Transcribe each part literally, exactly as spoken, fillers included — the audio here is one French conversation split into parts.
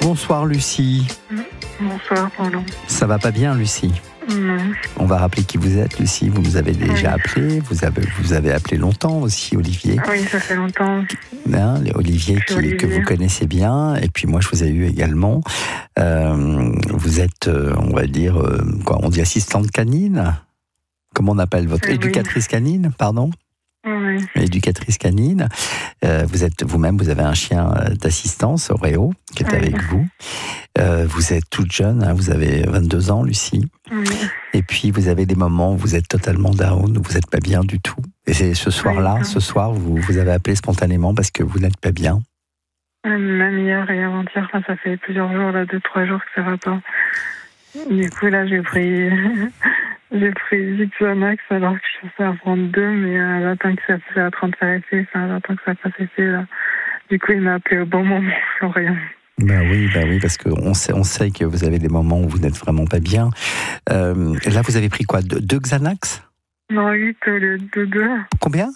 Bonsoir Lucie. Bonsoir, pardon. Ça va pas bien Lucie? Non. On va rappeler qui vous êtes Lucie, vous nous avez déjà Oui. appelé, vous avez, vous avez appelé longtemps aussi Olivier. Oui, ça fait longtemps. Hein, Olivier, qui, Olivier que vous connaissez bien, et puis moi je vous ai eu également. Euh, vous êtes, euh, on va dire, euh, quoi, on dit assistante canine? Comment on appelle votre Oui. éducatrice canine, pardon? Oui. Éducatrice canine. Euh, vous êtes vous-même, vous avez un chien d'assistance, Oreo, qui est Oui. avec vous. Euh, vous êtes toute jeune, hein, vous avez vingt-deux ans, Lucie. Oui. Et puis vous avez des moments où vous êtes totalement down, où vous n'êtes pas bien du tout. Et c'est ce soir-là, Oui. ce soir, vous vous avez appelé spontanément parce que vous n'êtes pas bien. Même hier et avant-hier, enfin, ça fait plusieurs jours, là, deux, trois jours que ça va pas. Du coup, là, j'ai pris, j'ai pris huit Xanax alors que je suis à prendre deux, mais euh, j'attends que ça soit en train de faire effet, enfin, j'attends que ça fasse effet, là. Du coup, il m'a appelé au bon moment, Florian. Ben oui, ben oui, parce qu'on sait, on sait que vous avez des moments où vous n'êtes vraiment pas bien. Euh, là, vous avez pris quoi? Deux, deux Xanax? Non, huit au lieu de deux. Combien?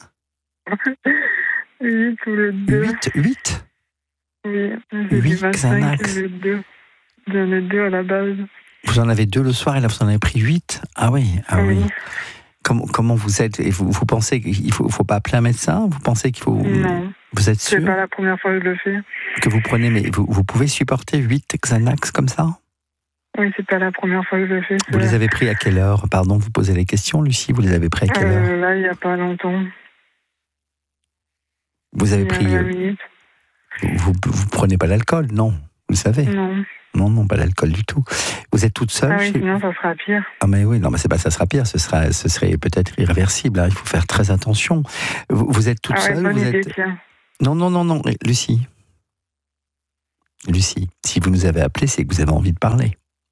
huit au lieu de deux. Huit, huit? Oui, j'ai Huit dit vingt-cinq Xanax. au lieu de deux. J'en ai deux à la base. Vous en avez deux le soir et là vous en avez pris huit? Ah oui, ah oui. Comment, comment vous êtes? Et vous, vous pensez qu'il ne faut, faut pas appeler un médecin? Vous pensez qu'il faut... Non. Vous êtes C'est sûr pas la première fois que je le fais. que vous prenez, mais vous, vous pouvez supporter huit Xanax comme ça? Oui, c'est pas la première fois que je le fais. Vous les avez pris à quelle heure? Pardon, vous posez les questions, Lucie. Vous les avez pris à quelle heure? euh, Là, il n'y a pas longtemps. Vous avez Il y a pris... vingt euh, minutes. vous, vous prenez pas l'alcool? Non, vous le savez. Non. Non, non, pas l'alcool du tout. Vous êtes toute seule Ah oui, chez... sinon ça sera pire. Ah mais oui, non, mais c'est pas ça sera pire, ce sera, ce serait peut-être irréversible. Hein, il faut faire très attention. Vous, vous êtes toute Ah ouais, seule, bonne vous idée, êtes. tiens. Non, non, non, non, Lucie. Lucie, si vous nous avez appelé, c'est que vous avez envie de parler.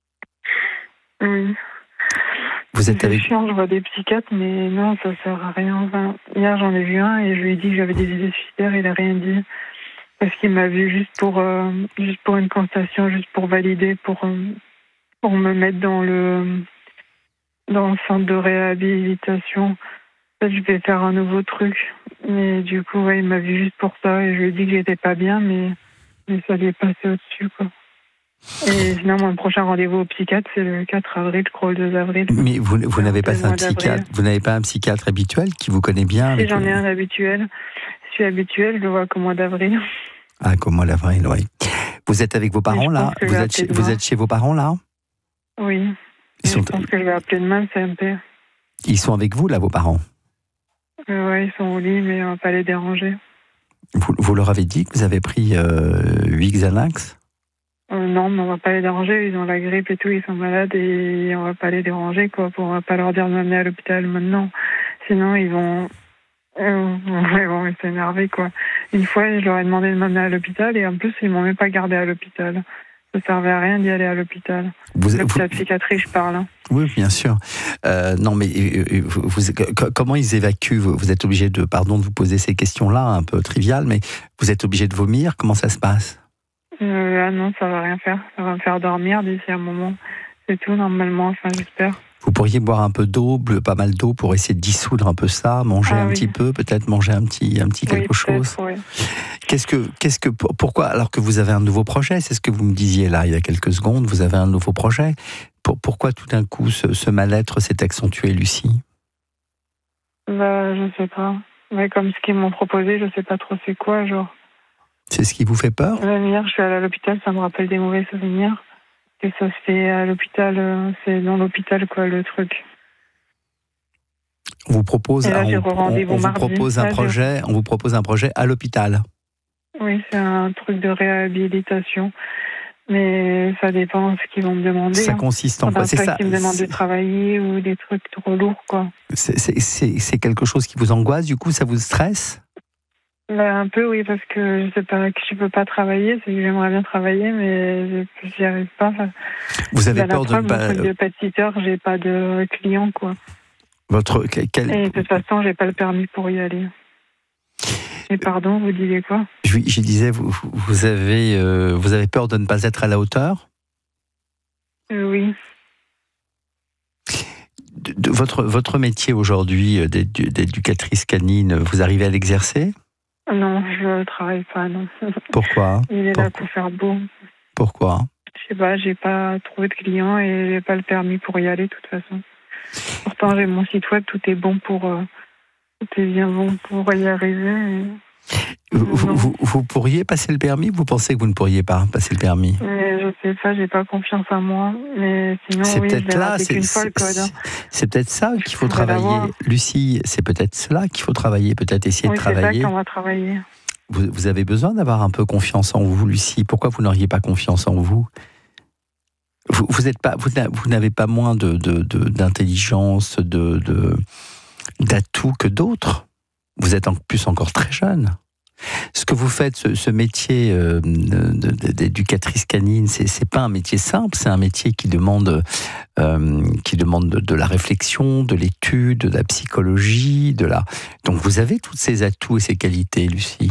Oui. Vous êtes C'est avec. chiant, je vois des psychiatres, mais non, ça sert à rien. Enfin, hier, j'en ai vu un et je lui ai dit que j'avais des idées suicidaires, il a rien dit. Parce qu'il m'a vu juste pour, euh, juste pour une constatation, juste pour valider, pour, euh, pour me mettre dans le, dans le centre de réhabilitation. En fait, je vais faire un nouveau truc. Mais du coup, ouais, il m'a vu juste pour ça et je lui ai dit que j'étais pas bien, mais, mais ça lui est passé au-dessus, quoi. Et sinon, mon prochain rendez-vous au psychiatre, c'est le quatre avril, je crois, le deux avril. Mais vous, vous n'avez pas Le un mois d'avril. psychiatre, vous n'avez pas un psychiatre habituel qui vous connaît bien Si avec... j'en ai un habituel. Je suis habituelle, je le vois qu'au mois d'avril. Ah, comme moi l'avril, oui. Vous êtes avec vos parents je là pense que je vous vais êtes, chez, appeler vous demain. êtes chez vos parents là? Oui. Ils Je sont, pense que je vais appeler demain le C M P. ils sont avec vous là, vos parents? Euh, ouais, ils sont au lit, mais on va pas les déranger. Vous, vous leur avez dit que vous avez pris euh, huit Xanax? Euh, non, mais on va pas les déranger. Ils ont la grippe et tout, ils sont malades et on va pas les déranger, quoi. On va pas leur dire de m'amener à l'hôpital maintenant. Sinon, ils vont... Euh, ouais, bon, ils s'énerver, quoi. Une fois, je leur ai demandé de m'amener à l'hôpital et en plus, ils m'ont même pas gardé à l'hôpital. Ça servait à rien d'y aller à l'hôpital. Vous, L'hôpital vous- psychiatrie, je parle. Hein. Oui, bien sûr. Euh, non, mais euh, euh, vous, vous- co- comment ils évacuent? Vous vous êtes obligé de, pardon, de vous poser ces questions-là, un peu triviales, mais vous êtes obligé de vomir? Comment ça se passe? Euh, ah non, ça va rien faire. Ça va me faire dormir d'ici un moment. C'est tout, normalement, enfin, j'espère. Vous pourriez boire un peu d'eau, bleu- pas mal d'eau, pour essayer de dissoudre un peu ça, manger Ah un oui. petit peu, peut-être manger un petit, un petit quelque Oui, chose. peut-être, oui. Qu'est-ce que, qu'est-ce que, pourquoi, alors que vous avez un nouveau projet, c'est ce que vous me disiez là il y a quelques secondes, vous avez un nouveau projet. Pour, pourquoi tout d'un coup ce, ce mal-être s'est accentué, Lucie? Bah, je sais pas. Mais comme ce qu'ils m'ont proposé, je sais pas trop c'est quoi, genre. C'est ce qui vous fait peur? Même hier, je suis allée à l'hôpital, ça me rappelle des mauvais souvenirs. Et ça se fait à l'hôpital, euh, c'est dans l'hôpital, quoi, le truc. On vous propose, Et là, on, j'ai on- rendez-vous on vous mardi. propose un Là, j'ai- projet, on vous propose un projet à l'hôpital. Oui, c'est un truc de réhabilitation. Mais ça dépend de ce qu'ils vont me demander. Ça hein. consiste en Faudra quoi? C'est pas ça. qu'ils me demandent de C'est, travailler ou des trucs trop lourds, quoi. c'est, c'est- c'est- c'est quelque chose qui vous angoisse, du coup, ça vous stresse? Bah, un peu, oui, parce que je sais pas que je peux pas travailler, c'est que j'aimerais bien travailler, mais je- j'y arrive pas. Enfin, Vous avez bah, peur la de preuve, ne mon pas. truc de pet-sitter, j'ai pas de clients, quoi. Votre, quel, Et de toute façon, j'ai pas le permis pour y aller. Et pardon, vous disiez quoi? je, je disais, vous, vous, avez, euh, vous avez peur de ne pas être à la hauteur? euh, Oui. De, de votre, votre métier aujourd'hui euh, d'édu- d'éducatrice canine, vous arrivez à l'exercer? Non, je travaille pas, non. Pourquoi? Il est là Pourquoi pour faire beau. Pourquoi? Je sais pas, j'ai pas trouvé de clients et j'ai pas le permis pour y aller de toute façon. Pourtant, j'ai mon site web, tout est bon pour, euh, tout est bien bon pour y arriver. Et... Vous, vous, vous pourriez passer le permis? Vous pensez que vous ne pourriez pas passer le permis? Mais je sais pas, j'ai pas confiance en moi. Mais sinon, c'est oui, peut-être je l'ai là, raté c'est, qu'une fois le code. c'est, c'est peut-être ça qu'il faut Je pourrais travailler, l'avoir. Lucie. C'est peut-être cela qu'il faut travailler, peut-être essayer Oui, de c'est travailler. ça qu'on va travailler. Vous, vous avez besoin d'avoir un peu confiance en vous, Lucie. Pourquoi vous n'auriez pas confiance en vous? Vous, vous, êtes pas, vous, vous n'avez pas moins de, de, de, d'intelligence, de, de, d'atouts que d'autres. Vous êtes en plus encore très jeune. Ce que vous faites, ce, ce métier euh, de, de, d'éducatrice canine, c'est, c'est pas un métier simple, c'est un métier qui demande, euh, qui demande de, de la réflexion, de l'étude, de la psychologie, de la. Donc vous avez tous ces atouts et ces qualités, Lucie.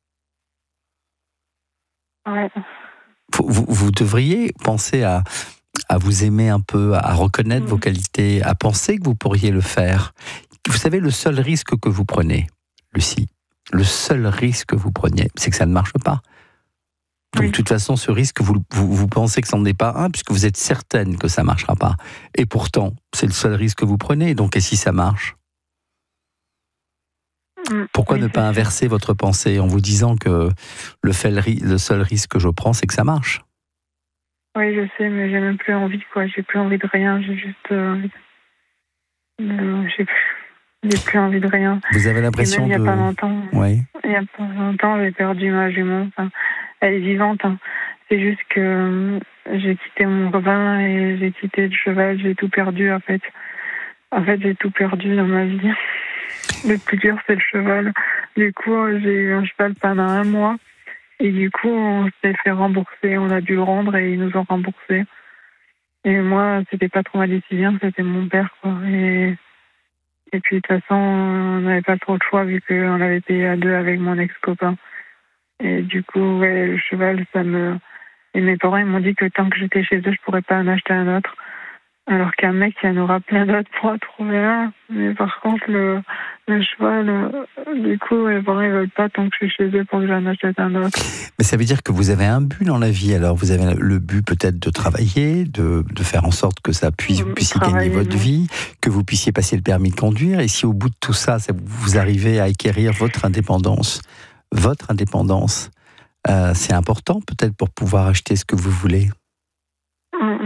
Ouais. Vous, vous, vous devriez penser à, à vous aimer un peu, à reconnaître Mmh. vos qualités, à penser que vous pourriez le faire. Vous savez, le seul risque que vous prenez, Lucie, le seul risque que vous preniez, c'est que ça ne marche pas. Donc, Oui. de toute façon, ce risque, vous, vous, vous pensez que ça n'en est pas un, puisque vous êtes certaine que ça ne marchera pas. Et pourtant, c'est le seul risque que vous prenez. Donc, et si ça marche? Mmh. Pourquoi Oui, ne pas c'est inverser votre pensée en vous disant que le, fait, le seul risque que je prends, c'est que ça marche? Oui, je sais, mais j'ai même plus envie, quoi. J'ai plus envie de rien. J'ai juste euh, envie de... de- J'ai plus... j'ai plus envie de rien. Vous avez Et l'impression même il de... n'y a pas longtemps, Oui. il y a pas longtemps, j'ai perdu ma jument. Enfin, elle est vivante. Hein. C'est juste que euh, j'ai quitté mon copain et j'ai quitté le cheval. J'ai tout perdu, en fait. En fait, j'ai tout perdu dans ma vie. Le plus dur, c'est le cheval. Du coup, j'ai eu un cheval pendant un mois. Et du coup, on s'est fait rembourser. On a dû le rendre et ils nous ont remboursé. Et moi, c'était pas trop ma décision, c'était mon père, quoi. Et, et puis, de toute façon, on n'avait pas trop de choix vu qu'on avait payé à deux avec mon ex-copain. Et du coup, ouais, le cheval, ça me... Et mes parents, ils m'ont dit que tant que j'étais chez eux, je pourrais pas en acheter un autre. Alors qu'un mec, il y en aura plein d'autres pour en trouver un. Mais par contre, le, le cheval, euh, du coup, mes parents, ils veulent pas tant que je suis chez eux pour que j'en achète un autre. Mais ça veut dire que vous avez un but dans la vie. Alors, vous avez le but peut-être de travailler, de, de faire en sorte que ça puisse, vous puissiez gagner votre non. vie, que vous puissiez passer le permis de conduire. Et si au bout de tout ça, ça vous arrivez à acquérir votre indépendance, votre indépendance, euh, c'est important peut-être pour pouvoir acheter ce que vous voulez. Mmh.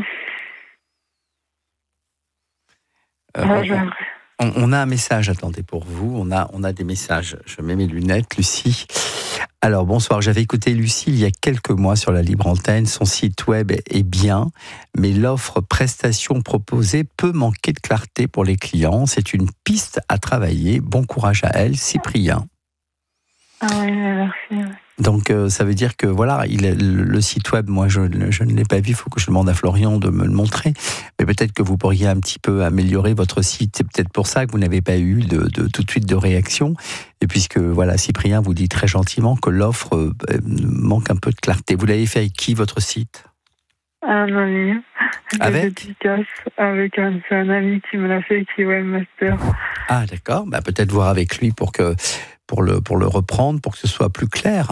Euh, Ouais, je... on, on a un message, attendez, pour vous. On a, on a des messages. Je mets mes lunettes, Lucie. Alors, bonsoir. J'avais écouté Lucie il y a quelques mois sur la libre antenne. Son site web est bien, mais l'offre prestation proposée peut manquer de clarté pour les clients. C'est une piste à travailler. Bon courage à elle, Cyprien. Ah oui, merci. Donc, euh, ça veut dire que, voilà, il est, le, le site web, moi, je, je ne l'ai pas vu, il faut que je demande à Florian de me le montrer. Mais peut-être que vous pourriez un petit peu améliorer votre site. C'est peut-être pour ça que vous n'avez pas eu de, de, tout de suite de réaction. Et puisque, voilà, Cyprien vous dit très gentiment que l'offre euh, manque un peu de clarté. Vous l'avez fait avec qui, votre site? Un ami. Avec Avec un, c'est un ami qui me l'a fait, qui est webmaster. Ah, d'accord. Bah, peut-être voir avec lui pour que... Pour le, pour le reprendre, pour que ce soit plus clair.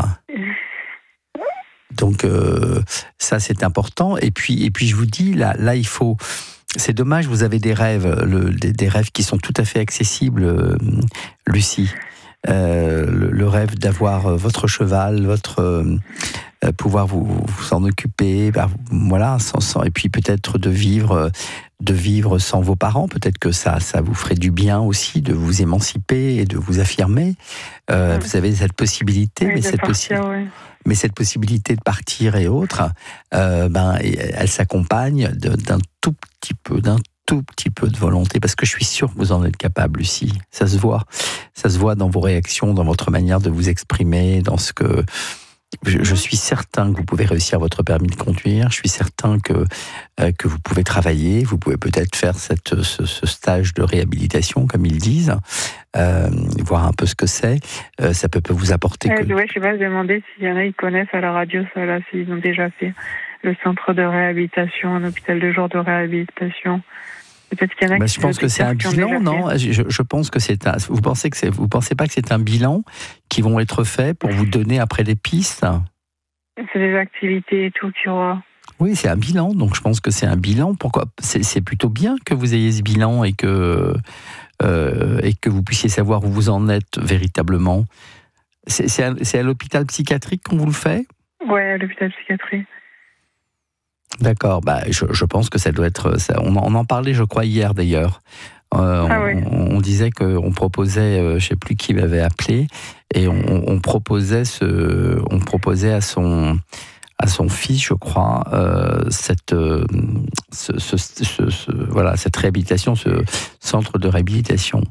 Donc, euh, ça, c'est important. Et puis, et puis, je vous dis, là, là il faut... C'est dommage, vous avez des rêves, le, des, des rêves qui sont tout à fait accessibles, euh, Lucie. Euh, le, le rêve d'avoir votre cheval, votre... Euh, pouvoir vous, vous en occuper, bah, voilà, sans, sans, et puis peut-être de vivre... de vivre sans vos parents, peut-être que ça, ça vous ferait du bien aussi de vous émanciper et de vous affirmer. Euh, mmh. Vous avez cette possibilité, oui, mais, cette partir, possi- oui. mais cette possibilité de partir et autres, euh, ben, elle s'accompagne de, d'un tout petit peu, d'un tout petit peu de volonté, parce que je suis sûr que vous en êtes capable, Lucie. Ça se voit, ça se voit dans vos réactions, dans votre manière de vous exprimer, dans ce que... Je, je suis certain que vous pouvez réussir votre permis de conduire. Je suis certain que, euh, que vous pouvez travailler. Vous pouvez peut-être faire cette, ce, ce stage de réhabilitation, comme ils disent, euh, voir un peu ce que c'est. Euh, ça peut, peut vous apporter... Euh, que... Ouais, je sais pas, je demandais s'il y en a qui connaissent à la radio, ça là, s'ils ont déjà fait le centre de réhabilitation, un hôpital de jour de réhabilitation. Peut-être qu'il y en a bah, qui je pense que c'est un bilan, non je, je pense que c'est un. Vous pensez que c'est. Vous pensez pas que c'est un bilan qui vont être faits pour vous donner après des pistes? c'est des activités et tout qu'il y aura. Oui, c'est un bilan, donc je pense que c'est un bilan. Pourquoi c'est, c'est plutôt bien que vous ayez ce bilan et que, euh, et que vous puissiez savoir où vous en êtes véritablement. C'est, c'est, à, c'est à l'hôpital psychiatrique qu'on vous le fait ? Oui, à l'hôpital psychiatrique. D'accord, bah, je, je pense que ça doit être... Ça, on, en, on en parlait, je crois, hier d'ailleurs. Euh, ah on, oui. on, on disait qu'on proposait, euh, je ne sais plus qui m'avait appelé, et on, on, proposait ce, on proposait à son, à son fils, je crois, euh, cette, euh, ce, ce, ce, ce, voilà, cette réhabilitation, ce centre de réhabilitation.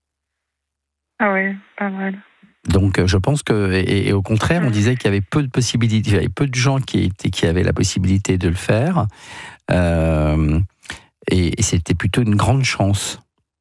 Ah oui, pas mal. Donc, je pense que, et, et au contraire, on disait qu'il y avait peu de possibilités, il y avait peu de gens qui, étaient, qui avaient la possibilité de le faire, euh, et, et c'était plutôt une grande chance.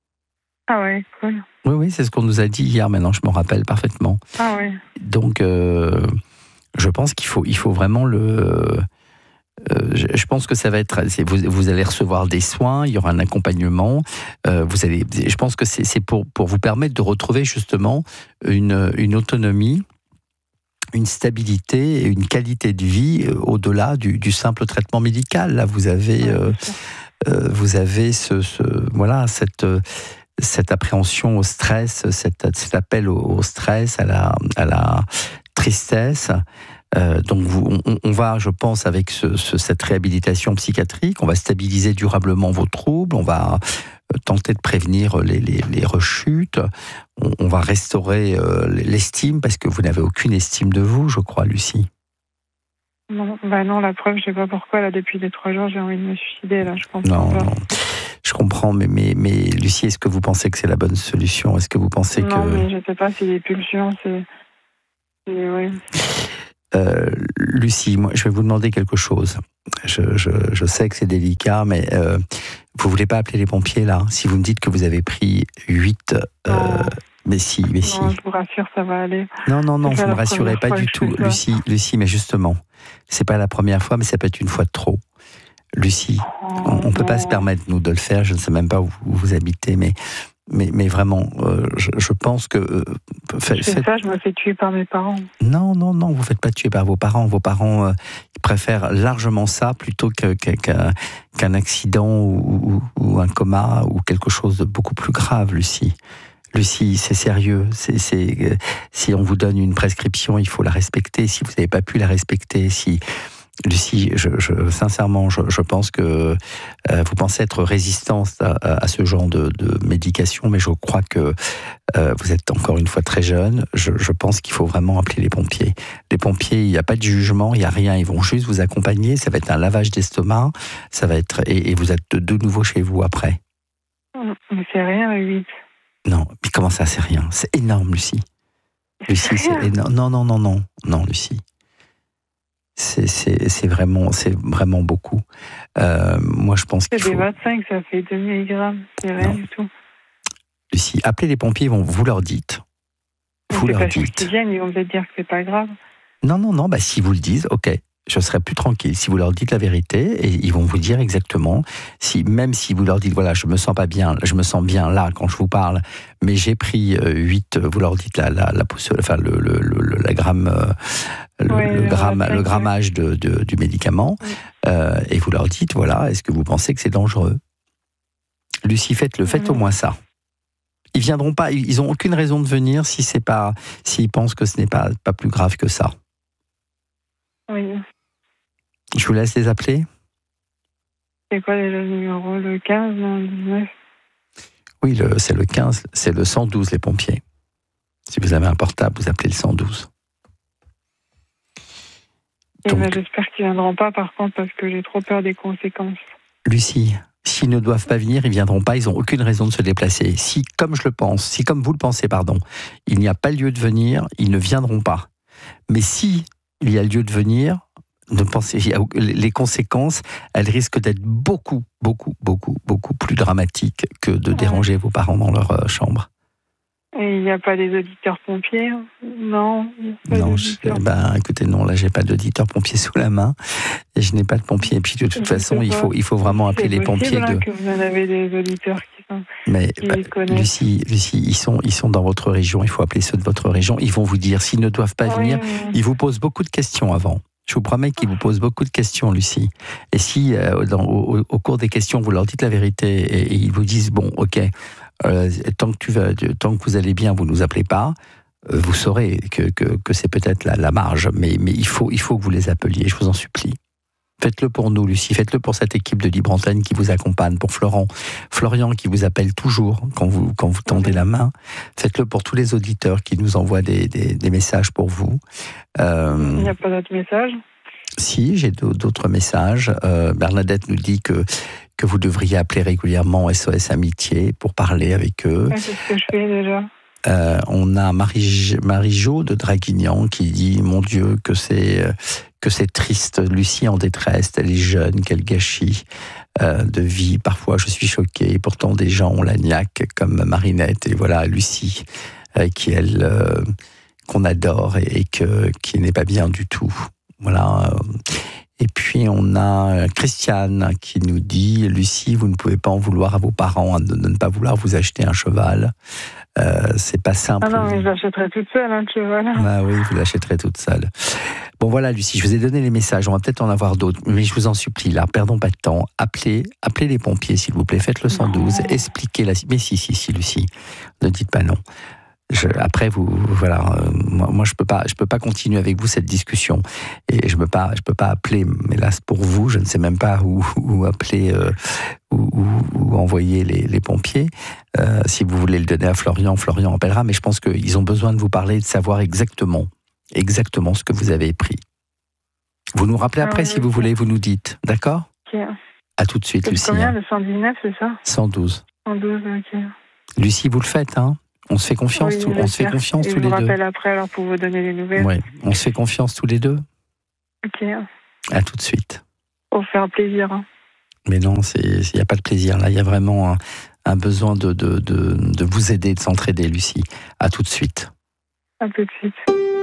Ah ouais, cool. Oui, oui, c'est ce qu'on nous a dit hier, maintenant je me rappelle parfaitement. Ah ouais. Donc, euh, je pense qu'il faut, il faut vraiment le... Euh, je, je pense que ça va être... C'est, vous, vous allez recevoir des soins, il y aura un accompagnement. Euh, vous allez, je pense que c'est, c'est pour, pour vous permettre de retrouver justement une, une autonomie, une stabilité et une qualité de vie au-delà du, du simple traitement médical. Là, vous avez, euh, euh, vous avez ce, ce, voilà, cette... cette appréhension au stress, cet, cet appel au, au stress, à la, à la tristesse. Euh, donc vous, on, on va, je pense, avec ce, ce, cette réhabilitation psychiatrique, on va stabiliser durablement vos troubles, on va tenter de prévenir les, les, les rechutes, on, on va restaurer euh, l'estime, parce que vous n'avez aucune estime de vous, je crois, Lucie. Non, bah non, la preuve, je sais pas pourquoi, là, depuis les trois jours, j'ai envie de me suicider, là, je comprends non, pas. Non. Je comprends, mais, mais, mais Lucie, est-ce que vous pensez que c'est la bonne solution ? Est-ce que vous pensez non, que... Non, mais je sais pas, c'est des pulsions, c'est... c'est ouais. euh, Lucie, moi, je vais vous demander quelque chose. Je, je, je sais que c'est délicat, mais euh, vous voulez pas appeler les pompiers, là ? Si vous me dites que vous avez pris huit... Euh, mais si, mais si. Non, je vous rassure, ça va aller. Non, non, non, vous ne me rassurez pas du tout. Lucie, Lucie, mais justement, c'est pas la première fois, mais ça peut être une fois de trop. Lucie, on ne peut pas se permettre, nous, de le faire. Je ne sais même pas où vous habitez, mais, mais, mais vraiment, euh, je, je pense que... Euh, fait, je fais faites... ça, je me fais tuer par mes parents. Non, non, non, vous ne faites pas tuer par vos parents. Vos parents euh, préfèrent largement ça plutôt que, que, qu'un, qu'un accident ou, ou, ou un coma ou quelque chose de beaucoup plus grave, Lucie. Lucie, c'est sérieux. C'est, c'est, euh, si on vous donne une prescription, il faut la respecter. Si vous n'avez pas pu la respecter, si... Lucie, je, je, sincèrement, je, je pense que euh, vous pensez être résistante à, à ce genre de, de médication, mais je crois que euh, vous êtes encore une fois très jeune. Je, je pense qu'il faut vraiment appeler les pompiers. Les pompiers, il n'y a pas de jugement, il n'y a rien. Ils vont juste vous accompagner. Ça va être un lavage d'estomac. Ça va être et, et vous êtes de, de nouveau chez vous après. Mais c'est rien, huit. Non, mais comment ça, c'est rien ? C'est énorme, Lucie. Lucie, c'est, c'est énorme. Non, non, non, non, non, Lucie. C'est, c'est, c'est, vraiment, c'est vraiment beaucoup. Euh, moi, je pense qu'il faut... C'est des vingt-cinq, ça fait deux milligrammes. C'est rien non. du tout. Lucie, appelez les pompiers, vont, vous leur dites. Vous leur pas dites. Ils viennent, ils vont peut-être dire que c'est pas grave. Non, non, non, bah, si vous le dites, ok, je serai plus tranquille. Si vous leur dites la vérité, et ils vont vous dire exactement, si, même si vous leur dites, voilà, je me sens pas bien, je me sens bien là quand je vous parle, mais j'ai pris euh, huit, vous leur dites la, la, la, enfin, le, le, le, la gramme, euh, le, ouais, le, gramme, le grammage de, de, du médicament, oui. euh, et vous leur dites, voilà, est-ce que vous pensez que c'est dangereux ? Lucie, faites-le, faites au moins ça. Ils viendront pas, ils ont aucune raison de venir si c'est pas, s'ils pensent que ce n'est pas, pas plus grave que ça. Oui. Je vous laisse les appeler. C'est quoi déjà le numéro ? Le quinze, non, le dix-neuf ? Oui, le, c'est le quinze, c'est le cent douze, les pompiers. Si vous avez un portable, vous appelez le cent douze. Donc, ben, j'espère qu'ils ne viendront pas, par contre, parce que j'ai trop peur des conséquences. Lucie, s'ils ne doivent pas venir, ils ne viendront pas, ils n'ont aucune raison de se déplacer. Si, comme je le pense, si comme vous le pensez, pardon, il n'y a pas lieu de venir, ils ne viendront pas. Mais si il y a lieu de venir, ne pensez, les conséquences, elles risquent d'être beaucoup, beaucoup, beaucoup, beaucoup plus dramatiques que de ouais. déranger vos parents dans leur chambre. Et il n'y a pas des auditeurs pompiers ? Non. Non, je, ben, écoutez, non, là, j'ai pas d'auditeurs pompiers sous la main, et je n'ai pas de pompiers. Et puis, de toute façon, il faut, il faut vraiment appeler les pompiers. C'est de... que vous en avez des auditeurs qui sont. Mais qui bah, connaissent. Lucie, Lucie, ils sont, ils sont dans votre région. Il faut appeler ceux de votre région. Ils vont vous dire s'ils ne doivent pas oui, venir. Oui. Ils vous posent beaucoup de questions avant. Je vous promets qu'ils vous posent beaucoup de questions, Lucie. Et si, euh, dans, au, au cours des questions, vous leur dites la vérité et, et ils vous disent, bon, ok, euh, tant, que tu vas, tant que vous allez bien, vous ne nous appelez pas, euh, vous saurez que, que, que c'est peut-être la, la marge. Mais, mais il, faut, il faut que vous les appeliez, je vous en supplie. Faites-le pour nous, Lucie. Faites-le pour cette équipe de Libre Antenne qui vous accompagne, pour Florent, Florian qui vous appelle toujours quand vous, quand vous tendez la main. Faites-le pour tous les auditeurs qui nous envoient des, des, des messages pour vous. Euh, Il n'y a pas d'autres messages ? Si, j'ai d'autres messages. Euh, Bernadette nous dit que, que vous devriez appeler régulièrement S O S Amitié pour parler avec eux. Ouais, c'est ce que je fais déjà. Euh, on a Marie, Marie-Jo de Draguignan qui dit « Mon Dieu, que c'est, que c'est triste, Lucie en détresse, elle est jeune, quel gâchis euh, de vie. Parfois, je suis choquée. Pourtant, des gens ont la niaque comme Marinette. Et voilà, Lucie, euh, qui elle, euh, qu'on adore et, et que, qui n'est pas bien du tout. » Voilà. Et puis, on a Christiane qui nous dit « Lucie, vous ne pouvez pas en vouloir à vos parents de ne pas vouloir vous acheter un cheval. Euh, c'est pas simple. » Ah non, mais je l'achèterai toute seule, hein, le cheval. Ah oui, vous l'achèterez toute seule. Bon, voilà, Lucie, je vous ai donné les messages. On va peut-être en avoir d'autres, mais je vous en supplie, là, perdons pas de temps. Appelez, appelez les pompiers, s'il vous plaît. Faites le cent douze. Non. Expliquez la... Mais si, si, si, Lucie. Ne dites pas non. Je, après, vous, voilà, euh, moi, moi, je peux pas, je peux pas continuer avec vous cette discussion, et je peux pas, je peux pas appeler. Mais là, pour vous, je ne sais même pas où, où appeler, euh, où, où, où envoyer les, les pompiers. Euh, si vous voulez le donner à Florian, Florian appellera. Mais je pense qu'ils ont besoin de vous parler, de savoir exactement, exactement ce que vous avez pris. Vous nous rappelez après, ah, si vous okay. voulez, vous nous dites, d'accord ? Ok. À tout de suite, Lucie. Combien, le cent dix-neuf, c'est ça ? cent douze. cent douze, ok. Lucie, vous le faites, hein ? On se fait confiance, oui, tout, on se fait confiance tous les deux. Je vous rappelle après alors pour vous donner les nouvelles. Oui, on se fait confiance tous les deux. Ok. À tout de suite. Pour faire plaisir. Hein. Mais non, il n'y a pas de plaisir là. Il y a vraiment un, un besoin de, de, de, de vous aider, de s'entraider, Lucie. À tout de suite. À tout de suite.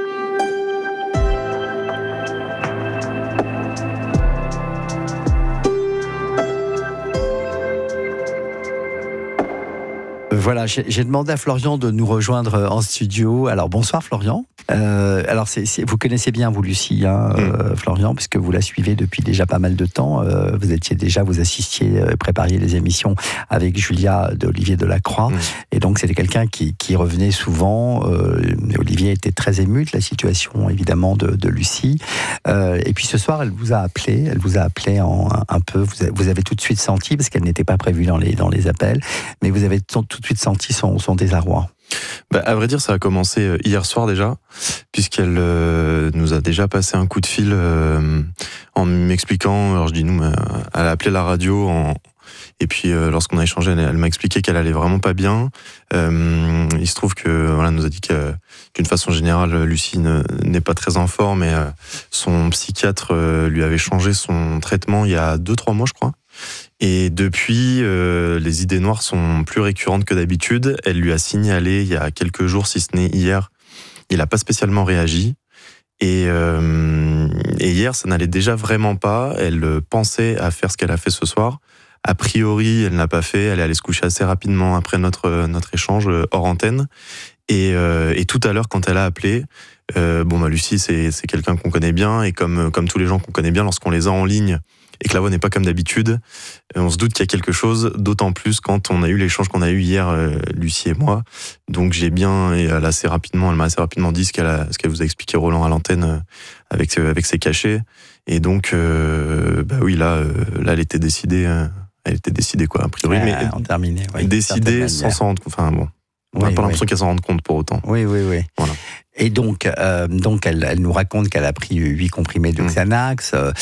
Voilà, j'ai demandé à Florian de nous rejoindre en studio. Alors, bonsoir Florian. Euh, alors, c'est, c'est, vous connaissez bien, vous, Lucie, hein, mmh. euh, Florian, puisque vous la suivez depuis déjà pas mal de temps. Euh, vous étiez déjà, vous assistiez, euh, prépariez les émissions avec Julia d'Olivier Delacroix. Mmh. Et donc, c'était quelqu'un qui, qui revenait souvent. Euh, Olivier était très ému de la situation, évidemment, de, de Lucie. Euh, et puis, ce soir, elle vous a appelé. Elle vous a appelé en, un, un peu. Vous avez, vous avez tout de suite senti, parce qu'elle n'était pas prévue dans les, dans les appels, mais vous avez tout, tout de suite senti son, son désarroi. Bah, à vrai dire, ça a commencé hier soir déjà, puisqu'elle euh, nous a déjà passé un coup de fil euh, en m'expliquant, alors je dis nous, mais elle a appelé la radio, en, et puis euh, lorsqu'on a échangé, elle, elle m'a expliqué qu'elle allait vraiment pas bien. Euh, il se trouve que voilà, elle nous a dit que d'une façon générale, Lucie ne, n'est pas très en forme, et euh, son psychiatre euh, lui avait changé son traitement il y a deux trois mois, je crois. Et depuis, euh, les idées noires sont plus récurrentes que d'habitude. Elle lui a signalé il y a quelques jours, si ce n'est hier. Il n'a pas spécialement réagi. Et, euh, et hier, ça n'allait déjà vraiment pas. Elle pensait à faire ce qu'elle a fait ce soir. A priori, elle ne l'a pas fait. Elle est allée se coucher assez rapidement après notre, notre échange hors antenne. Et, euh, et tout à l'heure, quand elle a appelé, euh, bon, bah, Lucie, c'est, c'est quelqu'un qu'on connaît bien. Et comme, comme tous les gens qu'on connaît bien, lorsqu'on les a en ligne, et que la voix n'est pas comme d'habitude, on se doute qu'il y a quelque chose, d'autant plus quand on a eu l'échange qu'on a eu hier, euh, Lucie et moi. Donc j'ai bien, et elle, assez rapidement, elle m'a assez rapidement dit ce qu'elle, a, ce qu'elle vous a expliqué, Roland, à l'antenne, euh, avec, avec ses cachets. Et donc, euh, bah oui, là, euh, là, elle était décidée, euh, elle était décidée, quoi, a priori. Ouais, mais en terminé, oui, décidée sans s'en rendre compte. Enfin bon, on n'a oui, pas l'impression oui. qu'elle s'en rende compte pour autant. Oui, oui, oui. Voilà. Et donc, euh, donc elle, elle nous raconte qu'elle a pris huit comprimés de Xanax. Euh,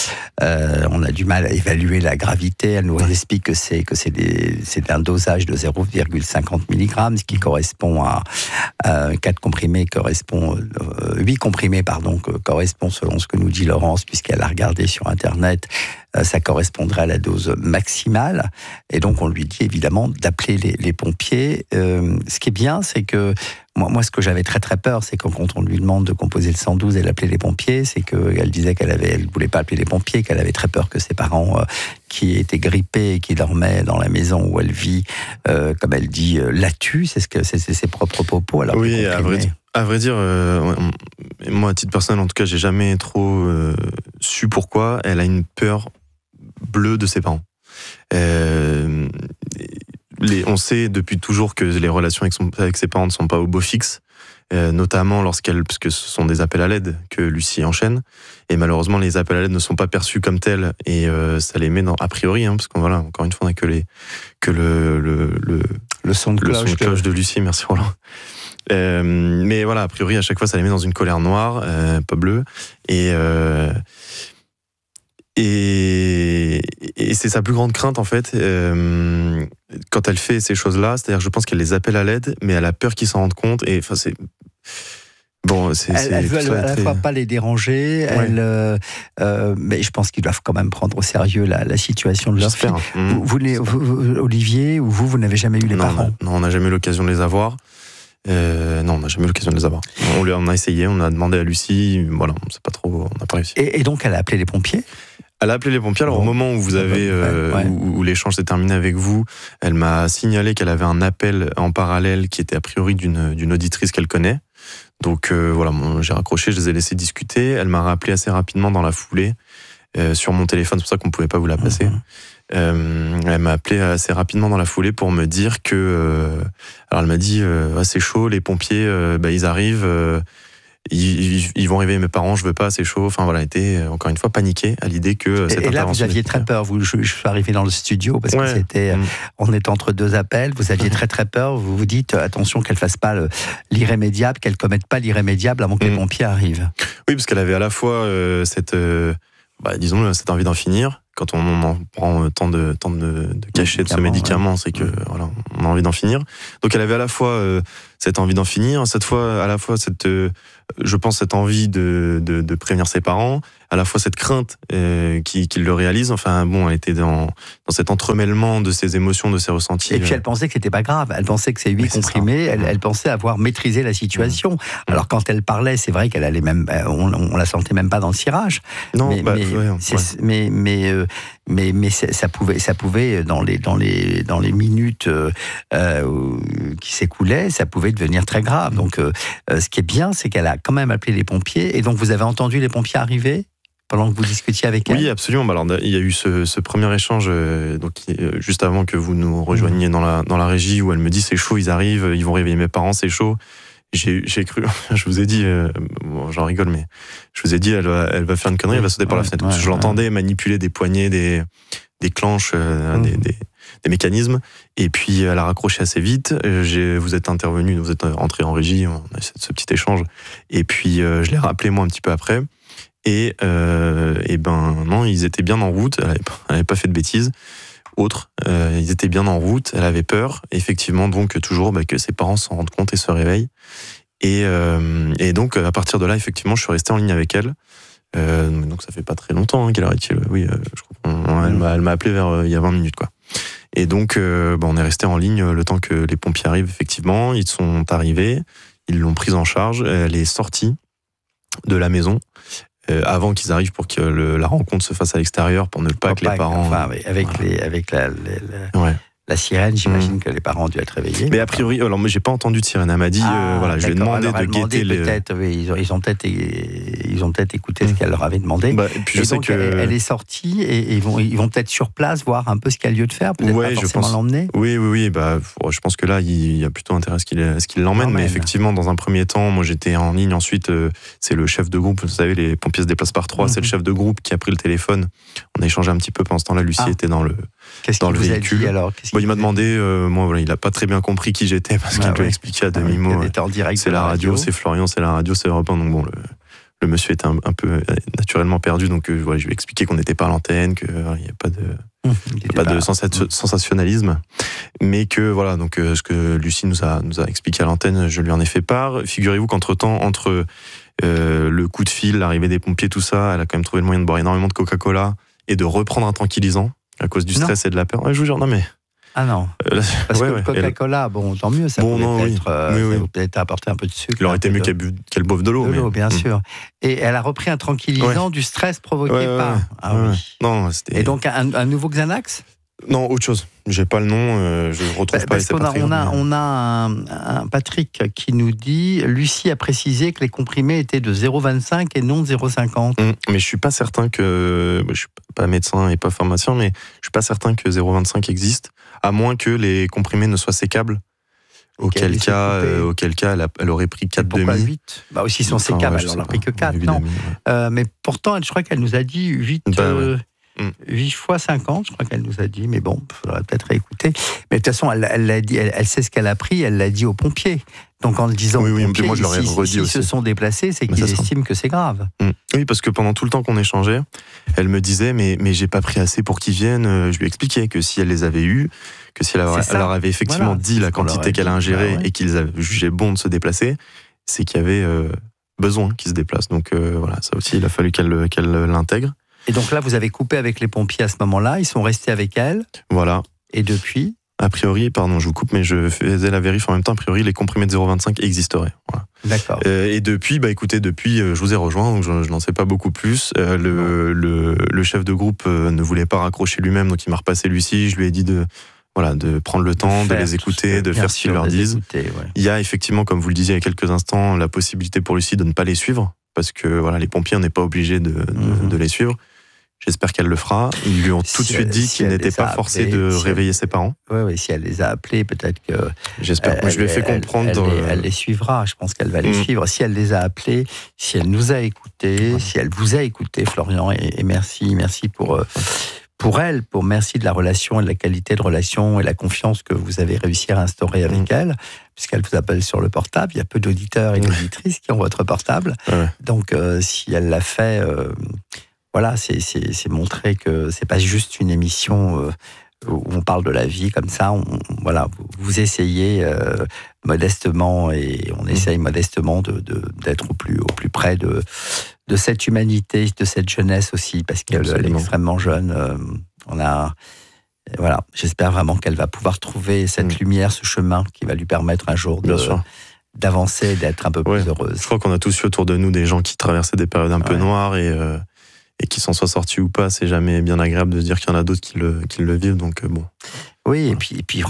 on a du mal à évaluer la gravité. Elle nous explique que c'est que c'est, des, c'est un dosage de zéro virgule cinquante milligrammes, ce qui correspond à, à quatre comprimés correspond euh, huit comprimés pardon correspond selon ce que nous dit Laurence, puisqu'elle a regardé sur internet. Euh, ça correspondrait à la dose maximale. Et donc on lui dit évidemment d'appeler les, les pompiers. Euh, ce qui est bien, c'est que Moi, moi, ce que j'avais très très peur, c'est que quand on lui demande de composer le cent douze et d'appeler les pompiers, c'est qu'elle disait qu'elle avait, elle voulait pas appeler les pompiers, qu'elle avait très peur que ses parents, euh, qui étaient grippés et qui dormaient dans la maison où elle vit, euh, comme elle dit, euh, la tuent. C'est ce que c'est, c'est ses propres propos. Alors oui, à vrai, À vrai dire, euh, moi, à titre personnel, en tout cas, j'ai jamais trop euh, su pourquoi. Elle a une peur bleue de ses parents. Euh, les, on sait depuis toujours que les relations avec, son, avec ses parents ne sont pas au beau fixe. Euh, notamment lorsqu'elle, parce que ce sont des appels à l'aide que Lucie enchaîne, et malheureusement les appels à l'aide ne sont pas perçus comme tels, et euh, ça les met dans, a priori, hein, parce qu'on voilà, encore une fois on n'a que les que le le le, le son de le cloche, son de, cloche de Lucie, merci Roland. Euh, mais voilà, a priori à chaque fois ça les met dans une colère noire, euh, pas bleue, et euh, Et, et c'est sa plus grande crainte en fait, euh, quand elle fait ces choses-là, c'est-à-dire je pense qu'elle les appelle à l'aide, mais elle a peur qu'ils s'en rendent compte. Et enfin c'est bon, c'est. Elle, c'est, elle veut à la très... fois pas les déranger, ouais. elle, euh, euh, mais je pense qu'ils doivent quand même prendre au sérieux la, la situation de leur fille. Mmh, vous, vous, les, vous, Olivier ou vous, vous n'avez jamais eu les non, parents? Non, on n'a jamais eu l'occasion de les avoir. Euh, non, on n'a jamais eu l'occasion de les avoir. On, lui, on a essayé, on a demandé à Lucie, voilà, on sait pas trop, on n'a pas réussi. Et, et donc elle a appelé les pompiers? Elle a appelé les pompiers. Alors, bon, au moment où vous avez, euh, ouais. où, où l'échange s'est terminé avec vous, elle m'a signalé qu'elle avait un appel en parallèle qui était a priori d'une, d'une auditrice qu'elle connaît. Donc, euh, voilà, bon, j'ai raccroché, je les ai laissés discuter. Elle m'a rappelé assez rapidement dans la foulée, euh, sur mon téléphone, c'est pour ça qu'on pouvait pas vous la passer. Mmh. Euh, elle m'a appelé assez rapidement dans la foulée pour me dire que, euh, alors elle m'a dit, euh, ah, c'est chaud, les pompiers, euh, bah, ils arrivent, euh, Ils, ils, ils vont réveiller mes parents, je veux pas, c'est chaud. Enfin voilà, était encore une fois paniqué à l'idée que cette et, et là vous aviez très peur. Vous, je, je suis arrivé dans le studio parce ouais. que c'était, mmh. on était entre deux appels. Vous aviez mmh. très très peur. Vous vous dites attention qu'elle fasse pas le, l'irrémédiable, qu'elle commette pas l'irrémédiable avant que mmh. les pompiers arrivent. Oui, parce qu'elle avait à la fois euh, cette, euh, bah, disons, cette envie d'en finir. Quand on, on en prend tant de tant de, de cachets de ce médicament, ouais. c'est que mmh. voilà, on a envie d'en finir. Donc elle avait à la fois euh, cette envie d'en finir, cette fois à la fois cette euh, je pense cette envie de, de, de prévenir ses parents, à la fois cette crainte euh, qu'il, qu'il le réalise. Enfin bon, elle était dans, dans cet entremêlement de ses émotions, de ses ressentis. Et puis elle pensait que c'était pas grave. Elle pensait que c'est huit comprimés. Elle, elle pensait avoir maîtrisé la situation. Mmh. Alors quand elle parlait, c'est vrai qu'elle allait même, on, on la sentait même pas dans le cirage. Non, mais bah, mais, ouais, c'est, ouais. mais mais euh, mais mais ça pouvait ça pouvait dans les dans les dans les minutes euh, euh, qui s'écoulaient, ça pouvait devenir très grave. Donc euh, ce qui est bien, c'est qu'elle a quand même appelé les pompiers. Et donc vous avez entendu les pompiers arriver pendant que vous discutiez avec elle? Oui, absolument. Alors, il y a eu ce, ce premier échange euh, donc, euh, juste avant que vous nous rejoigniez mmh. dans, la, dans la régie, où elle me dit c'est chaud, ils arrivent, ils vont réveiller mes parents, c'est chaud. J'ai, j'ai cru, je vous ai dit, euh, bon, j'en rigole, mais je vous ai dit, elle va, elle va faire une connerie, elle va sauter ouais, par la fenêtre. Ouais, je ouais. l'entendais manipuler des poignées, des, des clenches, euh, mmh. des, des, des mécanismes. Et puis, elle a raccroché assez vite. J'ai, vous êtes intervenu, vous êtes entré en régie, on a eu ce petit échange. Et puis, euh, je l'ai rappelé moi un petit peu après. Et, euh, et ben non, ils étaient bien en route. Elle n'avait pas, elle avait pas fait de bêtises. Autre, euh, ils étaient bien en route. Elle avait peur, effectivement, donc toujours bah, que ses parents s'en rendent compte et se réveillent. Et, euh, et donc à partir de là, effectivement, je suis resté en ligne avec elle. Euh, donc ça fait pas très longtemps. Hein, quelle heure est-il ? Oui, euh, je crois qu'on, elle m'a, elle m'a appelé vers euh, il y a vingt minutes, quoi. Et donc, euh, bah, on est resté en ligne le temps que les pompiers arrivent. Effectivement, ils sont arrivés, ils l'ont prise en charge. Elle est sortie de la maison. Euh, avant qu'ils arrivent pour que le, la rencontre se fasse à l'extérieur, pour ne pas oh, que pas les parents... Enfin, oui, avec, voilà. les, avec la, la, la, ouais. la sirène, j'imagine mmh. que les parents ont dû être réveillés. Mais a priori, alors moi j'ai pas entendu de sirène, elle m'a dit, ah, euh, voilà, je lui ai demandé alors, de guetter les... Peut-être, oui, ils, ont, ils, ont peut-être, ils ont peut-être écouté mmh. ce qu'elle leur avait demandé. Bah, et puis je et sais donc, que... elle, elle est sortie et, et ils, vont, ils vont peut-être sur place voir un peu ce qu'il y a lieu de faire, peut-être ouais, pas forcément pense... l'emmener. Oui, oui, oui, bah, je pense que là, il y a plutôt intérêt à ce qu'il, à ce qu'il l'emmène, mais effectivement, dans un premier temps, moi j'étais en ligne, ensuite, euh, c'est le chef de groupe, vous savez, les pompiers se déplacent par trois, mmh. c'est le chef de groupe qui a pris le téléphone. On a échangé un petit peu pendant ce temps-là, Lucie ah. était dans le, Qu'est-ce dans qu'il le vous véhicule. A dit, alors Qu'est-ce bon, il m'a demandé, euh, moi, voilà, il n'a pas très bien compris qui j'étais parce ah, qu'il ouais. peut expliquer à demi-mot. Ah, oui, en direct c'est la radio, radio, c'est Florian, c'est la radio, c'est Europe un. Donc bon, le, le monsieur était un, un peu naturellement perdu. Donc euh, voilà, je lui ai expliqué qu'on n'était pas à l'antenne, qu'il n'y a pas de, mmh, pas de sensat- mmh. sensationnalisme. Mais que voilà, donc euh, ce que Lucie nous a, nous a expliqué à l'antenne, je lui en ai fait part. Figurez-vous qu'entre-temps, entre euh, le coup de fil, l'arrivée des pompiers, tout ça, elle a quand même trouvé le moyen de boire énormément de Coca-Cola et de reprendre un tranquillisant à cause du stress non. et de la peur. Ouais, je vous jure, non mais... Ah non, euh, là, parce ouais, que le Coca-Cola, elle... bon, tant mieux, ça bon, pouvait non, peut-être, oui. euh, oui, ça oui. vous peut-être apporter un peu de sucre. Il aurait été mieux de... qu'elle, bu... qu'elle boive de l'eau. De mais... l'eau, bien mmh. sûr. Et elle a repris un tranquillisant ouais. du stress provoqué ouais, par... Ouais, ah ouais. oui. Non, c'était... Et donc un, un nouveau Xanax ? Non, autre chose. J'ai pas le nom, euh, je le retrouve bah, pas. Parce et c'est qu'on pas a, très on a, grave, mais- on a un, un Patrick qui nous dit Lucie a précisé que les comprimés étaient de zéro virgule vingt-cinq et non de zéro virgule cinquante. Hum, Mais je suis pas certain que. Je suis pas médecin et pas pharmacien, mais je suis pas certain que zéro virgule vingt-cinq existe, à moins que les comprimés ne soient sécables. Auquel qu'elle cas, ait coupé. euh, auquel cas, elle, a- elle aurait pris quatre Pourquoi demi. huit Bah aussi, sont Enfin, sécables, ouais, je alors on sais n'a pris pas. que quatre, Huit non. demi, ouais. Euh, mais pourtant, elle, je crois qu'elle nous a dit huit, Bah, euh, ouais. Mm. huit fois cinquante, je crois qu'elle nous a dit, mais bon, il faudrait peut-être réécouter. Mais de toute façon, elle, elle, l'a dit, elle, elle sait ce qu'elle a pris, elle l'a dit aux pompiers. Donc en le disant Oui, aux oui, pompiers, moi, je leur ai s'ils- redit s'ils aussi. se sont déplacés, c'est Mais qu'ils ça sera. estiment que c'est grave. Mm. Oui, parce que pendant tout le temps qu'on échangeait, elle me disait mais mais j'ai pas pris assez pour qu'ils viennent. Euh, Je lui expliquais que si elle les avait eus, que si elle, avait- C'est ça. elle leur avait effectivement Voilà, dit c'est la ce qu'on leur quantité a qu'elle a dit. ingérée Bah ouais. et qu'ils avaient jugé bon de se déplacer, c'est qu'il y avait euh, besoin qu'ils se déplacent. Donc euh, voilà, ça aussi, il a fallu qu'elle qu'elle l'intègre. Et donc là, vous avez coupé avec les pompiers à ce moment-là, ils sont restés avec elle, Voilà. et depuis, A priori, pardon, je vous coupe, mais je faisais la vérif en même temps. A priori, les comprimés de zéro virgule vingt-cinq existeraient. Voilà. d'accord. Euh, et depuis, bah écoutez, depuis, euh, je vous ai rejoint, donc je, je n'en sais pas beaucoup plus. Euh, le, le, le chef de groupe euh, ne voulait pas raccrocher lui-même, donc il m'a repassé Lucie. Je lui ai dit de, voilà, de prendre le temps, de, faire les tout écouter, ce- de bien faire ce qu'ils sûr, leur les disent. écouter, ouais. Il y a effectivement, comme vous le disiez il y a quelques instants, la possibilité pour Lucie de ne pas les suivre, parce que voilà, les pompiers, on n'est pas obligé de, de, Mhm. de les suivre. J'espère qu'elle le fera. Ils lui ont Si tout de suite elle- dit si qu'ils elle n'étaient les a pas forcés appelés, de si elle- réveiller ses parents. Ouais, ouais, si elle les a appelés, peut-être que J'espère. Moi, je lui ai fait elle- comprendre. Elle, dans elle, le- les, elle les suivra, je pense qu'elle va les Mm. suivre. Si elle les a appelés, si elle nous a écoutés, Ouais. si elle vous a écouté, Florian, et, et merci, merci pour, euh, pour elle, pour merci de la relation et de la qualité de relation et la confiance que vous avez réussi à instaurer avec Mm. elle, puisqu'elle vous appelle sur le portable. Il y a peu d'auditeurs et d'auditrices qui ont votre portable. Ouais. Donc, euh, si elle l'a fait, euh, voilà, c'est, c'est, c'est montrer que c'est pas juste une émission euh, où on parle de la vie comme ça. On, voilà, vous, vous essayez euh, modestement et on essaye modestement de, de, d'être au plus, au plus près de, de cette humanité, de cette jeunesse aussi, parce qu'elle elle est Absolument. extrêmement jeune. Euh, on a, voilà, j'espère vraiment qu'elle va pouvoir trouver cette Mm. lumière, ce chemin qui va lui permettre un jour de, Bien sûr. d'avancer, d'être un peu Ouais. plus heureuse. Je crois qu'on a tous eu autour de nous des gens qui traversaient des périodes un peu Ouais. noires et, euh, et qui s'en soient sortis ou pas. C'est jamais bien agréable de se dire qu'il y en a d'autres qui le, qui le vivent. Donc euh, bon. Oui, et puis, et puis